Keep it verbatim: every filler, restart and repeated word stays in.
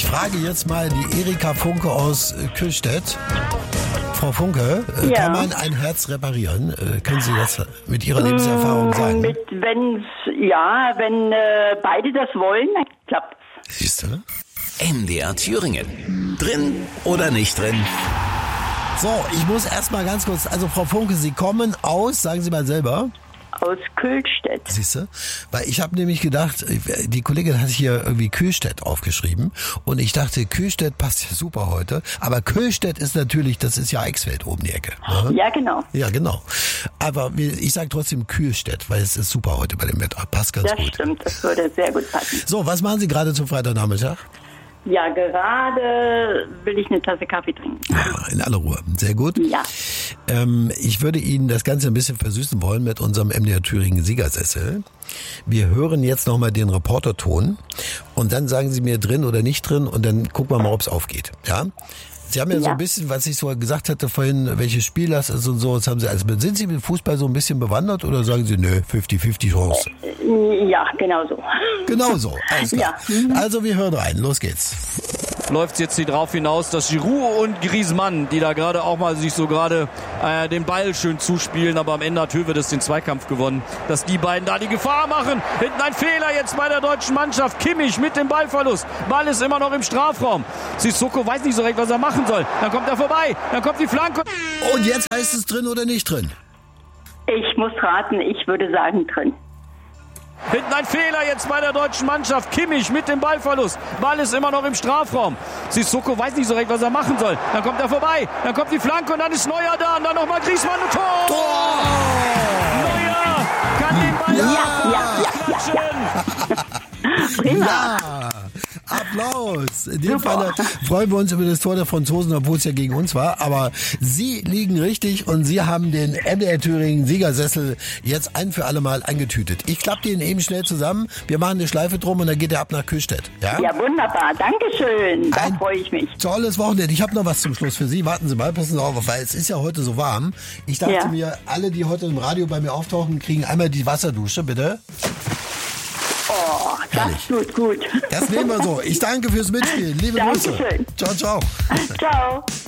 frage jetzt mal die Erika Funke aus äh, Kühlstedt. Frau Funke, äh, Ja. kann man ein Herz reparieren? Äh, können Sie das mit Ihrer Lebenserfahrung sagen? Mit, wenn's, ja, wenn äh, beide das wollen, dann klappt es. Siehst du? M D R Thüringen. Drin oder nicht drin? So, ich muss erst mal ganz kurz, also Frau Funke, Sie kommen aus, sagen Sie mal selber. Aus Kühlstedt. Siehst du? Weil ich habe nämlich gedacht, die Kollegin hat hier irgendwie Kühlstedt aufgeschrieben und ich dachte, Kühlstedt passt ja super heute, aber Kühlstedt ist natürlich, das ist ja Eichsfeld oben die Ecke. Ne? Ja, genau. Ja, genau. Aber ich sage trotzdem Kühlstedt, weil es ist super heute bei dem Wetter. Passt ganz Das gut. stimmt, das würde sehr gut passen. So, was machen Sie gerade zum Freitagnachmittag? Ja, gerade will ich eine Tasse Kaffee trinken. Ja, in aller Ruhe. Sehr gut. Ja. Ähm, ich würde Ihnen das Ganze ein bisschen versüßen wollen mit unserem M D R Thüringen Siegersessel. Wir hören jetzt nochmal den Reporterton und dann sagen Sie mir drin oder nicht drin und dann gucken wir mal, ob es aufgeht. Ja? Sie haben ja, ja so ein bisschen, was ich so gesagt hatte vorhin, welches Spiel das ist und so, das haben Sie alles mit. Sind Sie mit Fußball so ein bisschen bewandert oder sagen Sie, nö, fünfzig fünfzig Chance? Ja, genau so. Genau so, alles klar. Ja. Also wir hören rein, los geht's. Läuft jetzt hier drauf hinaus, dass Giroud und Griezmann, die da gerade auch mal sich so gerade äh, den Ball schön zuspielen, aber am Ende hat Höwedes den Zweikampf gewonnen, dass die beiden da die Gefahr machen. Hinten ein Fehler jetzt bei der deutschen Mannschaft. Kimmich mit dem Ballverlust. Ball ist immer noch im Strafraum. Sissoko weiß nicht so recht, was er machen soll. Dann kommt er vorbei, dann kommt die Flanke. Und jetzt heißt es drin oder nicht drin? Ich muss raten, ich würde sagen drin. Hinten ein Fehler jetzt bei der deutschen Mannschaft. Kimmich mit dem Ballverlust. Ball ist immer noch im Strafraum. Sissoko weiß nicht so recht, was er machen soll. Dann kommt er vorbei. Dann kommt die Flanke und dann ist Neuer da. Und dann nochmal Griezmann und Tor. Tor! Neuer kann den Ball Ja, ja, ja, klatschen. Prima. Ja, Applaus. In dem Fall freuen wir uns über das Tor der Franzosen, obwohl es ja gegen uns war. Aber Sie liegen richtig und Sie haben den M D R Thüringen Siegersessel jetzt ein für alle Mal eingetütet. Ich klappe den eben schnell zusammen. Wir machen eine Schleife drum und dann geht er ab nach Kühlstedt. Ja, Ja, wunderbar. Dankeschön. Da Ein- freue ich mich. Tolles Wochenende. Ich habe noch was zum Schluss für Sie. Warten Sie mal, passen Sie auf, weil es ist ja heute so warm. Ich dachte Ja. mir, alle, die heute im Radio bei mir auftauchen, kriegen einmal die Wasserdusche, bitte. Oh, das Herrlich. tut gut. Das nehmen wir so. Ich danke fürs Mitspielen. Liebe Grüße. Dankeschön. Ciao, ciao. Ciao.